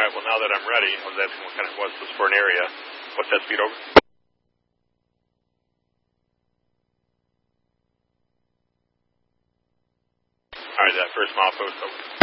right, well, now that I'm ready, I was asking what kind of was this for an area. What's that speed over? All right, that first mile post over.